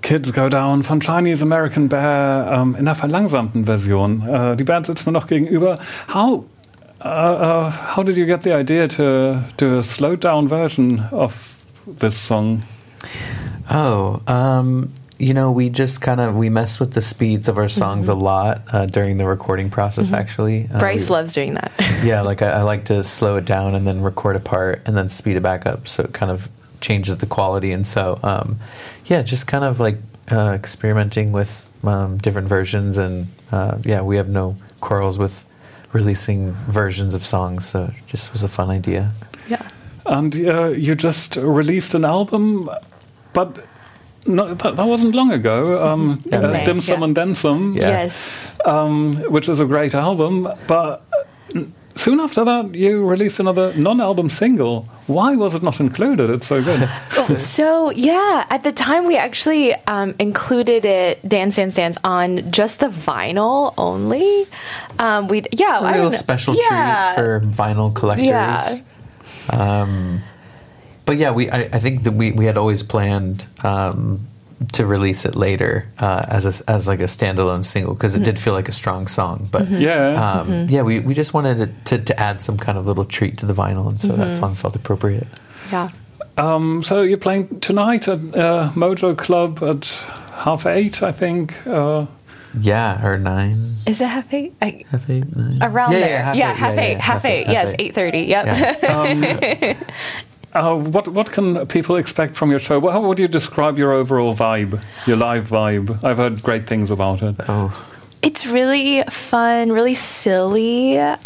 Kids Go Down von Chinese American Bear in der verlangsamten Version. Die Band sitzt mir noch gegenüber. How did you get the idea to do a slowed down version of this song? We just we mess with the speeds of our songs a lot during the recording process, actually. Bryce loves doing that. Yeah, I like to slow it down and then record a part and then speed it back up so it kind of changes the quality. And so, just experimenting with different versions. And, we have no quarrels with releasing versions of songs, so it just was a fun idea. Yeah. And you just released an album, but... No, that wasn't long ago. Dim Sum and Then Some, yes. Which is a great album. But soon after that, you released another non-album single. Why was it not included? It's so good. At the time we actually included it, Dance Dance Dance, on just the vinyl only. A little special treat for vinyl collectors. Yeah. But I think that we had always planned to release it later as a standalone single, because it did feel like a strong song. But we just wanted to add some kind of little treat to the vinyl, and so that song felt appropriate. Yeah. So you're playing tonight at Mojo Club at 8:30, I think. Or 9. Is it 8:30? 8:30, 9. Around there. 8:30. 8:30. Yes, 8:30. Yep. Yeah. What can people expect from your show? How would you describe your overall vibe, your live vibe? I've heard great things about it. It's really fun, really silly. It's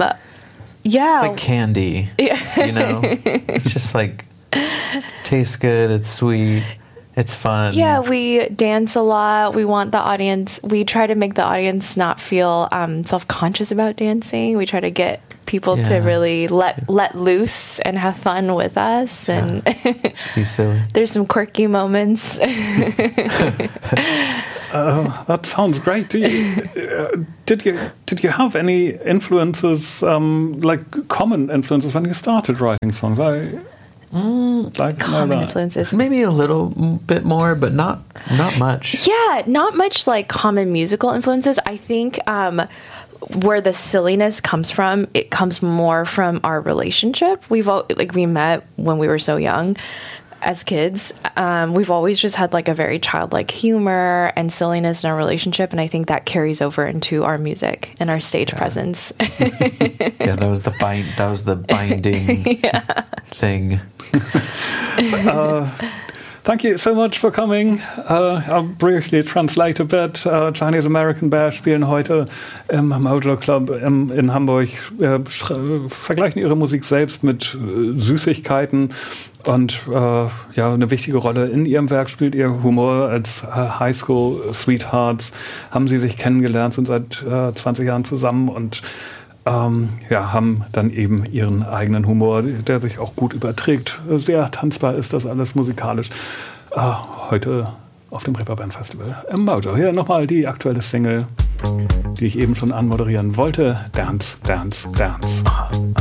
like candy. It's just tastes good, it's sweet, it's fun. Yeah, we dance a lot. We try to make the audience not feel self-conscious about dancing. We try to get people to really let loose and have fun with us, and just be silly. There's some quirky moments. That sounds great. Did you have any influences, common influences, when you started writing songs? Common influences, maybe a little bit more, but not much. Yeah, not much common musical influences. I think where the silliness comes from, it comes more from our relationship. We met when we were so young as kids. We've always just had a very childlike humor and silliness in our relationship, and I think that carries over into our music and our stage presence. That was the binding thing. Thank you so much for coming. I'll briefly translate a bit. Chinese American Bear spielen heute im Mojo Club in Hamburg, vergleichen ihre Musik selbst mit Süßigkeiten, und eine wichtige Rolle in ihrem Werk spielt ihr Humor. Als Highschool Sweethearts haben sie sich kennengelernt, sind seit 20 Jahren zusammen und haben dann eben ihren eigenen Humor, der sich auch gut überträgt. Sehr tanzbar ist das alles musikalisch. Heute auf dem Reeperbahn Festival im Mojo. Hier nochmal die aktuelle Single, die ich eben schon anmoderieren wollte. Dance, Dance, Dance.